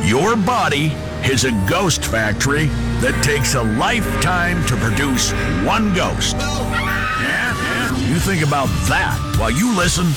Your body is a ghost factory that takes a lifetime to produce one ghost. Yeah? You think about that while you listen